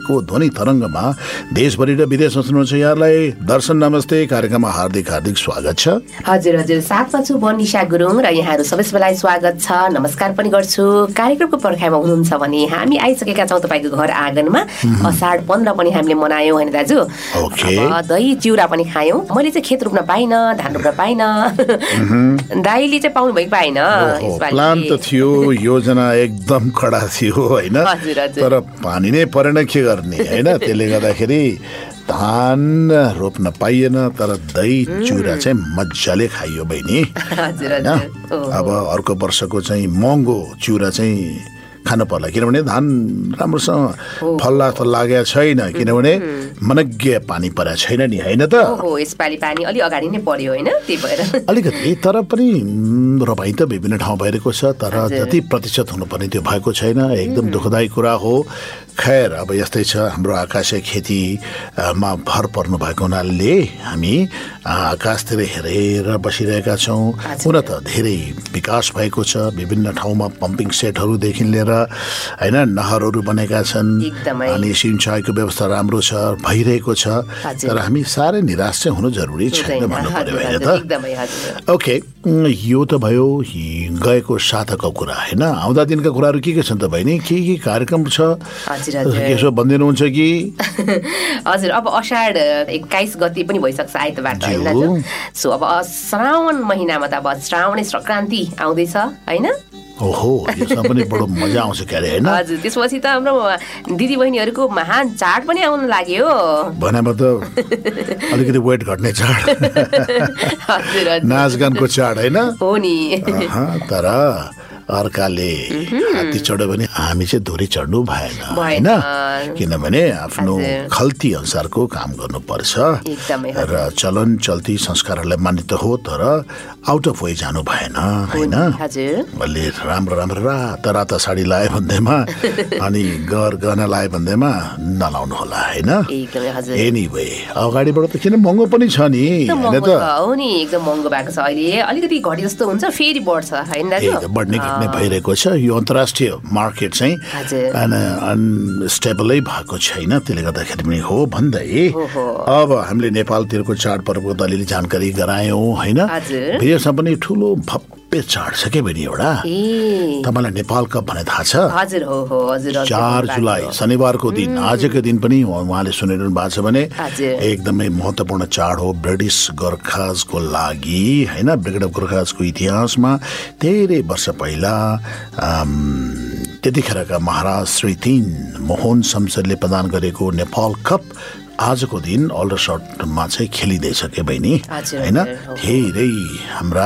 को ध्वनि तरङ्गमा देशभरि र विदेशमा सुन्नुहुन्छ यहाँलाई दर्शन नमस्ते कार्यक्रममा हार्दिक हार्दिक स्वागत छ। हजुर हजुर, साथमा छु म निशा गुरुङ र यहाँहरू सबैलाई स्वागत छ, नमस्कार पनि गर्छु। कार्यक्रमको पर्खाइमा हुनुहुन्छ भने हामी आइसकेका छौँ तपाईँको घर आँगनमा। असाढ 15 पनि हामीले मनायौँ होइन दाजु? अब दही चिउरा पनि खायौँ। मैले चाहिँ खेत रोप्न पाइनँ, धान रोप्न पाइनँ, दाइले चाहिँ पाउनु भएको पाएन। प्लान त थियो, योजना एकदम कडा थियो होइन, तर पानी नै परेन, के गर्ने होइन। त्यसले गर्दाखेरि धान रोप्न पाइएन, तर दही चिउरा चाहिँ मजाले खाइयो बहिनी। अब अर्को वर्षको चाहिँ महँगो चिउरा चाहिँ खानु पर्ला, किनभने धान राम्रोसँग फल्ला त लागेको छैन, किनभने मनज्ञ पानी परेको छैन नि, होइन त? यसपालि पानी अलि अगाडि नै पर्यो होइन, त्यही भएर अलिकति। तर पनि रोपाइ त विभिन्न ठाउँ भइरहेको छ, तर जति प्रतिशत हुनुपर्ने त्यो भएको छैन। एकदम दुःखदायी कुरा हो। खैर, अब यस्तै छ, हाम्रो आकाशीय खेतीमा भर पर्नु भएको हुनाले हामी आकाशतिर हेरेर बसिरहेका छौँ। हुन त धेरै विकास भएको छ, विभिन्न ठाउँमा पम्पिङ सेटहरूदेखि लिएर होइन नहरहरू बनेका छन् अनि सिँचाइको व्यवस्था राम्रो छ, भइरहेको छ। तर हामी साह्रै निराश चाहिँ हुनु जरुरी छैन भन्नु पर्यो होइन त? ओके, यो त भयो गएको साताको कुरा होइन। आउँदा दिनका कुराहरू के छन् त बहिनी? के कार्यक्रम छ यसो भनिदिनुहुन्छ कि? हजुर, अब असाढ 21 गते पनि भइसक्छ आइतबार त होइन? सो अब श्रावण महिनामा त अब श्रावणी संक्रान्ति आउँदैछ होइन? ओहो, यसमा पनि बडो मजा आउँछ क्यारे होइन? हजुर, त्यसपछि त हाम्रो दिदी बहिनीहरूको महान चाड पनि आउन लाग्यो। भनेमा त अलिकति वेट घट्ने चाड, नाचगानको चाड होइन? हो नि। तर अर्काले हात्ती चढ्यो भने हामी चाहिँ धुरी चढ्नु भएन होइन, किनभने आफ्नो खल्ती अनुसारको काम गर्नुपर्छ र चलन चल्ती संस्कारहरूलाई मान्यता हो, तर आउट अफ वे जानु भएन होइन। अहिले राम्रो राम्रो राता राता साडी लायो भन्दैमा अनि गहना लायो भन्दैमा नलाउनु होला होइन। एनीवे, अगाडिबाट त किन महँगो पनि छ नि होइन त? हो नि, एकदम महँगो भएको छ अहिले। अलिकति घटी जस्तो हुन्छ, फेरि बढ्छ होइन दाजु? बढ्ने भइरहेको छ। यो अन्तर्राष्ट्रिय मार्केट चाहिँ अनस्टेबलै भएको छैन, त्यसले गर्दाखेरि पनि हो भन्दै अब हामीले नेपालतिरको चाडपर्वको त अलिअलि जानकारी गरायौँ होइन। विदेशमा पनि ठुलो भव्य चाड छ के बहिनी एउटा, तपाईँलाई नेपाल कप भने थाहा छ? 4 जुलाई शनिबारको दिन, आजको दिन पनि उहाँले सुनिरहनु भएको छ भने एकदमै महत्त्वपूर्ण चाड हो ब्रिटिस गोर्खाजको लागि होइन। ब्रिगेड अफ गोर्खाजको इतिहासमा धेरै वर्ष पहिला त्यतिखेरका महाराज श्री 3 मोहन शमशेरले प्रदान गरेको नेपाल कप आजको दिन अल्डरसटमा चाहिँ खेलिँदैछ के बहिनी होइन। धेरै हाम्रा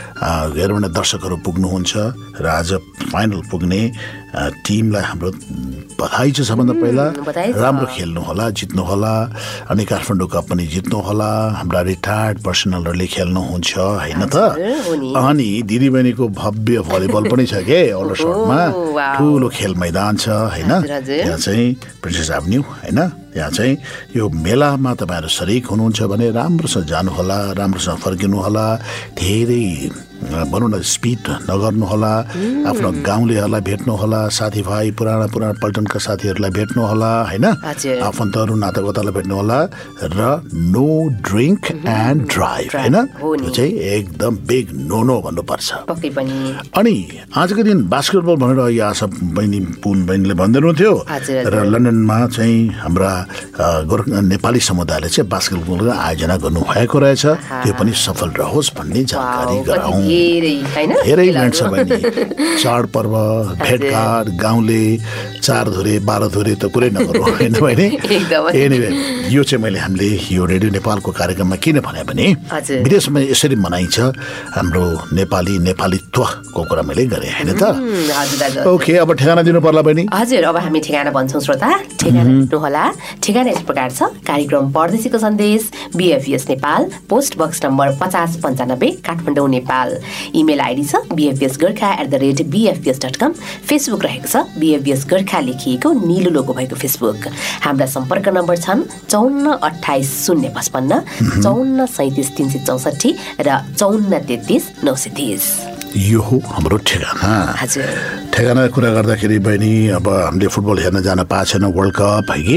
हेरौँ दर्शकहरू पुग्नुहुन्छ र आज फाइनल पुग्ने टिमलाई हाम्रो बधाई छ। सबभन्दा पहिला राम्रो खेल्नु होला, जित्नु होला, अनि काठमाडौँ कप पनि जित्नु होला। हाम्रा रिटायर्ड पर्सनलहरूले खेल्नुहुन्छ होइन त? अनि दिदीबहिनीको भव्य भलिबल पनि छ के अल्डरसटमा, ठुलो खेल मैदान छ होइन। यहाँ चाहिँ प्रिन्सेस एभेन्यू होइन, यहाँ चाहिँ यो मेलामा तपाईँहरू सरिक हुनुहुन्छ भने राम्रोसँग जानुहोला, राम्रोसँग फर्किनु होला। धेरै भनौँ न स्पिड नगर्नु होला, आफ्नो गाउँलेहरूलाई भेट्नु होला, साथीभाइ पुराना पल्टनका साथीहरूलाई भेट्नु होला होइन, आफन्तहरू नातागोतालाई भेट्नु होला। र नो ड्रिङ्क एन्ड ड्राइभ होइन, त्यो चाहिँ एकदम बिग नो भन्नुपर्छ। अनि आजको दिन बास्केटबल भनेर आशा बहिनी पुन बहिनीले भन्दै हुनुहुन्थ्यो र लन्डनमा चाहिँ हाम्रा नेपाली समुदायले चाहिँ बास्केटबलको आयोजना गर्नुभएको रहेछ। त्यो पनि सफल रहोस् भन्ने जानकारी गराउँ। धेरै इभेन्ट छ बहिनी, चाडपर्व, भेटघाट, गाउँले, 4 धुरे 12 धुरे त कुरै नगरौँ होइन बहिनी। एनिवे, यो चाहिँ हामीले यो रेडियो नेपालको कार्यक्रममा किन भने विदेशमा यसरी मनाइन्छ हाम्रो नेपालीत्वको कुरा मैले गरेँ होइन त? ओके, अब ठेगाना दिनु पर्ला बहिनी। हजुर, अब हामी ठेगाना भन्छौँ श्रोता, ठेगाना दिनु होला। ठेगाना यस प्रकार छ: कार्यक्रम परदेशीको सन्देश, BFES Nepal, post box number 5095 Kathmandu Nepal. Email ID छ bfsgorkha@bfs.com। फेसबुक रहेको छ BFES गोर्खा लेखिएको निलो लोगो भएको फेसबुक। हाम्रा सम्पर्क नम्बर छन् 54 28 055, 54 37 364 र 54 33 930। यो हो हाम्रो ठेगाना। हजुर, ठेगाना कुरा गर्दाखेरि बहिनी अब हामीले फुटबल हेर्न जान पाएको छैन, वर्ल्ड कप है।